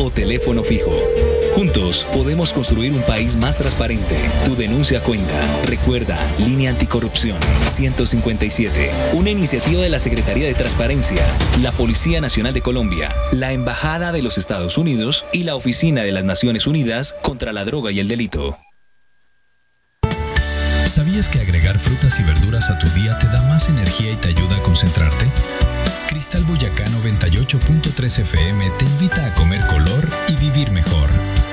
o teléfono fijo. Juntos podemos construir un país más transparente. Tu denuncia cuenta. Recuerda, Línea Anticorrupción 157. Una iniciativa de la Secretaría de Transparencia, la Policía Nacional de Colombia, la Embajada de los Estados Unidos y la Oficina de las Naciones Unidas contra la Droga y el Delito. ¿Sabías que agregar frutas y verduras a tu día te da más energía y te ayuda a concentrarte? Cristal Boyacá 98.3 FM te invita a comer color y vivir mejor.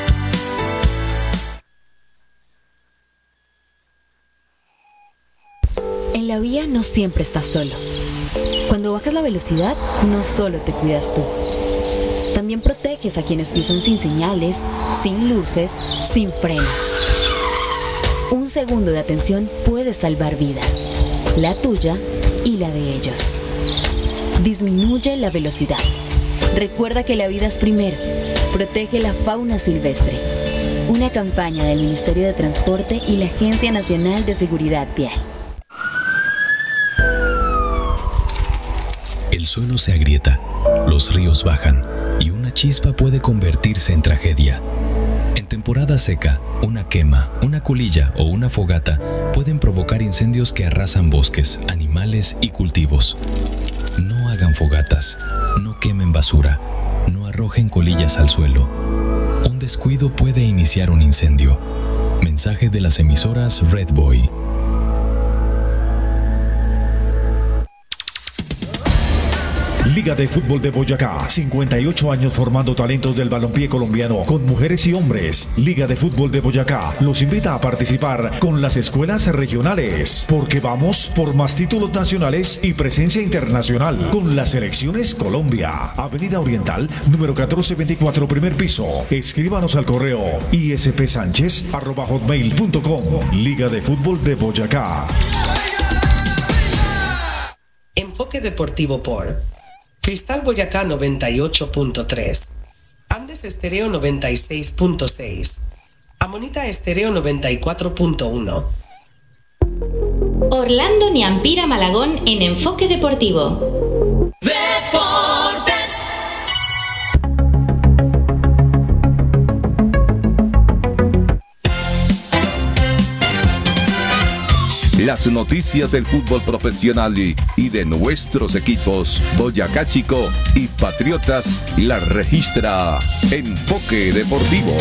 En la vía no siempre estás solo. Cuando bajas la velocidad, no solo te cuidas tú. También proteges a quienes cruzan sin señales, sin luces, sin frenos. Un segundo de atención puede salvar vidas, la tuya y la de ellos. Disminuye la velocidad. Recuerda que la vida es primero. Protege la fauna silvestre. Una campaña del Ministerio de Transporte y la Agencia Nacional de Seguridad Vial. El suelo se agrieta, los ríos bajan y una chispa puede convertirse en tragedia. En temporada seca, una quema, una colilla o una fogata pueden provocar incendios que arrasan bosques, animales y cultivos. No hagan fogatas, no quemen basura, no arrojen colillas al suelo. Un descuido puede iniciar un incendio. Mensaje de las emisoras Red Boy. Liga de Fútbol de Boyacá, 58 años formando talentos del balompié colombiano con mujeres y hombres. Liga de Fútbol de Boyacá los invita a participar con las escuelas regionales, porque vamos por más títulos nacionales y presencia internacional con las selecciones Colombia. Avenida Oriental, número 1424, primer piso. Escríbanos al correo ispsanchez@hotmail.com. Liga de Fútbol de Boyacá. Enfoque Deportivo por Cristal Boyacá 98.3, Andes Estéreo 96.6, Amonita Estéreo 94.1. Orlando Niampira Malagón en Enfoque Deportivo. Deportes. Las noticias del fútbol profesional y de nuestros equipos Boyacá Chico y Patriotas las registra Enfoque Deportivo.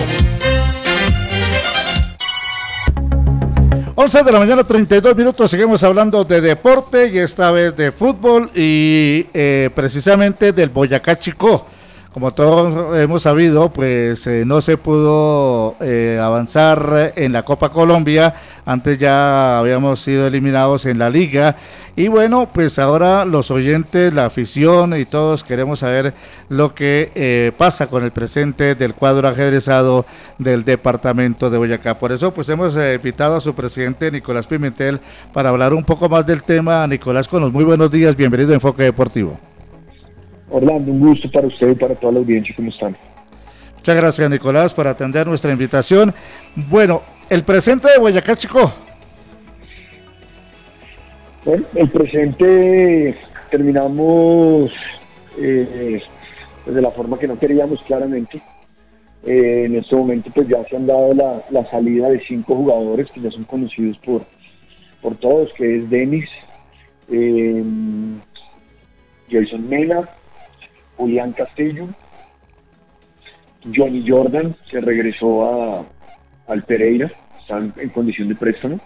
11 de la mañana, 32 minutos, seguimos hablando de deporte y esta vez de fútbol y precisamente del Boyacá Chico. Como todos hemos sabido, pues no se pudo avanzar en la Copa Colombia, antes ya habíamos sido eliminados en la liga y bueno, pues ahora los oyentes, la afición y todos queremos saber lo que pasa con el presente del cuadro ajedrezado del departamento de Boyacá. Por eso pues hemos invitado a su presidente Nicolás Pimentel para hablar un poco más del tema. Nicolás, con los muy buenos días, bienvenido a Enfoque Deportivo. Orlando, un gusto para usted y para toda la audiencia. ¿Cómo están? Muchas gracias, Nicolás, por atender nuestra invitación. Bueno, el presente de Boyacá Chico. Bueno, el presente terminamos de la forma que no queríamos, claramente. En este momento pues ya se han dado la salida de 5 jugadores que ya son conocidos por todos, que es Denis, Jason Mena, Julián Castillo, Johnny Jordan, que regresó al Pereira, está en condición de préstamo,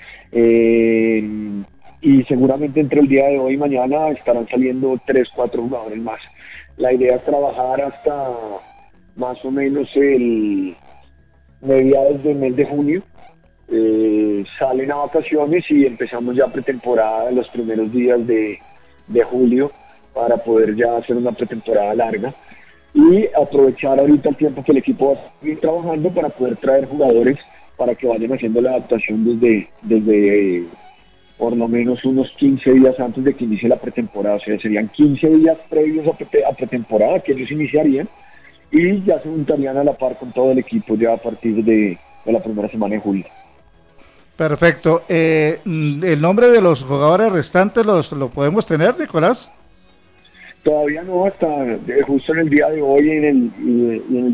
y seguramente entre el día de hoy y mañana estarán saliendo 3-4 jugadores más. La idea es trabajar hasta más o menos el mediados del mes de junio, salen a vacaciones y empezamos ya pretemporada en los primeros días de julio, para poder ya hacer una pretemporada larga y aprovechar ahorita el tiempo que el equipo va a seguir trabajando para poder traer jugadores para que vayan haciendo la adaptación desde por lo menos unos 15 días antes de que inicie la pretemporada. O sea, serían 15 días previos a pretemporada que ellos iniciarían y ya se juntarían a la par con todo el equipo ya a partir de la primera semana de julio. Perfecto. ¿El nombre de los jugadores restantes lo podemos tener, Nicolás? Todavía no, hasta justo en el día de hoy y en el